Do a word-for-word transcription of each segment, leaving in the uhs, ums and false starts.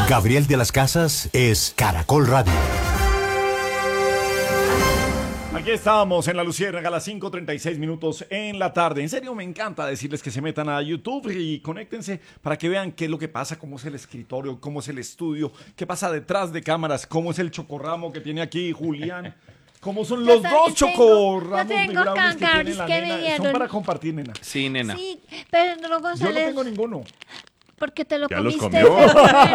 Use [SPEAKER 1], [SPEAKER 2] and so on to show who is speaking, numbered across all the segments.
[SPEAKER 1] Gabriel de las Casas es Caracol Radio.
[SPEAKER 2] Aquí estábamos en La Luciérnaga a las cinco treinta y seis minutos en la tarde. En serio, me encanta decirles que se metan a YouTube y conéctense para que vean qué es lo que pasa, cómo es el escritorio, cómo es el estudio, qué pasa detrás de cámaras, cómo es el chocorramo que tiene aquí Julián, cómo son los
[SPEAKER 3] Yo
[SPEAKER 2] dos
[SPEAKER 3] tengo-
[SPEAKER 2] chocorramos
[SPEAKER 3] yo
[SPEAKER 2] de
[SPEAKER 3] tengo
[SPEAKER 2] brownies que tiene
[SPEAKER 3] cancaris
[SPEAKER 2] la
[SPEAKER 3] que
[SPEAKER 2] nena.
[SPEAKER 3] vinieron.
[SPEAKER 2] Son para compartir, nena.
[SPEAKER 4] Sí, nena.
[SPEAKER 3] Sí, pero no,
[SPEAKER 2] Yo no
[SPEAKER 3] González,
[SPEAKER 2] tengo ninguno.
[SPEAKER 3] porque te lo
[SPEAKER 4] Ya los
[SPEAKER 3] comiste.
[SPEAKER 4] comió.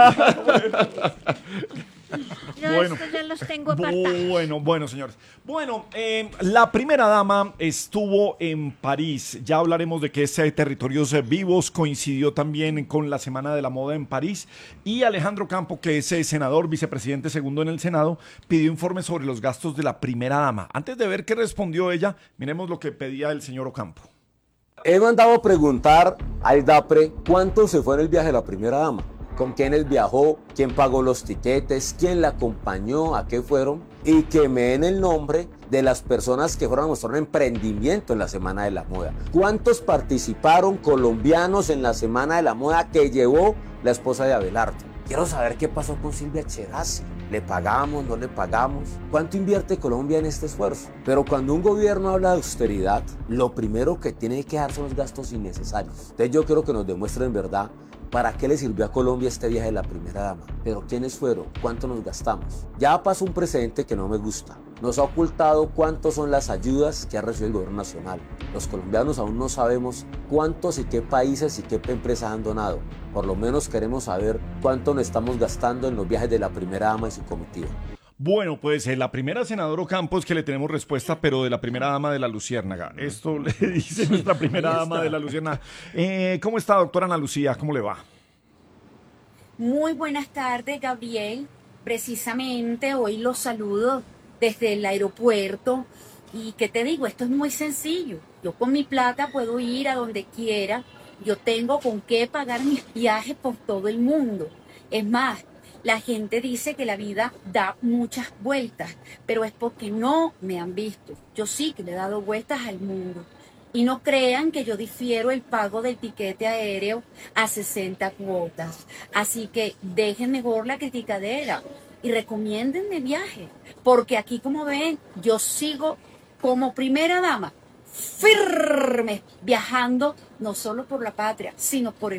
[SPEAKER 3] Yo
[SPEAKER 2] Bueno.
[SPEAKER 3] estos ya los tengo apartados.
[SPEAKER 2] Bueno, bueno, señores. Bueno, eh, la primera dama estuvo en París. Ya hablaremos de que ese Territorios Vivos coincidió también con la Semana de la Moda en París. Y Alejandro Campo, que es eh, senador, vicepresidente segundo en el Senado, pidió informes sobre los gastos de la primera dama. Antes de ver qué respondió ella, miremos lo que pedía el señor Ocampo.
[SPEAKER 5] He mandado a preguntar al DAPRE cuánto se fue en el viaje de la primera dama, con quiénes viajó, quién pagó los tiquetes, quién la acompañó, a qué fueron, y que me den el nombre de las personas que fueron a mostrar un emprendimiento en la Semana de la Moda. ¿Cuántos participaron colombianos en la Semana de la Moda que llevó la esposa de Abelardo? Quiero saber qué pasó con Silvia Cherasi. ¿Le pagamos, no le pagamos? ¿Cuánto invierte Colombia en este esfuerzo? Pero cuando un gobierno habla de austeridad, lo primero que tiene que dar son los gastos innecesarios. Entonces yo quiero que nos demuestren en verdad para qué le sirvió a Colombia este viaje de la primera dama. Pero ¿quiénes fueron? ¿Cuánto nos gastamos? Ya pasó un precedente que no me gusta. Nos ha ocultado cuántos son las ayudas que ha recibido el gobierno nacional. Los colombianos aún no sabemos cuántos y qué países y qué empresas han donado. Por lo menos queremos saber cuánto nos estamos gastando en los viajes de la primera dama y su comitiva.
[SPEAKER 2] Bueno, pues eh, la primera senadora Ocampo es que le tenemos respuesta, pero de la primera dama de la Luciérnaga. Esto le dice nuestra primera dama de la Luciérnaga. Eh, ¿Cómo está, doctora Ana Lucía? ¿Cómo le va?
[SPEAKER 6] Muy buenas tardes, Gabriel. Precisamente hoy los saludo desde el aeropuerto. Y qué te digo, esto es muy sencillo. Yo con mi plata puedo ir a donde quiera. Yo tengo con qué pagar mis viajes por todo el mundo. Es más, la gente dice que la vida da muchas vueltas, pero es porque no me han visto. Yo sí que le he dado vueltas al mundo. Y no crean que yo difiero el pago del tiquete aéreo a sesenta cuotas. Así que dejen mejor la criticadera y recomiéndenme viajes. Porque aquí, como ven, yo sigo como primera dama, firme, viajando no solo por la patria, sino por el